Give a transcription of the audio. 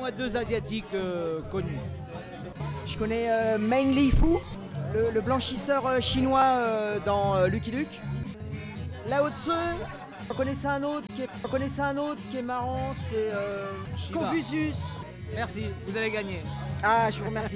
moi 2 asiatiques connus. Je connais Main Li Fu, le blanchisseur chinois dans Lucky Luke. Lao Tzu, j'en connaissais un autre qui est marrant, c'est Shiva. Confucius. Merci, vous avez gagné. Ah, je vous remercie.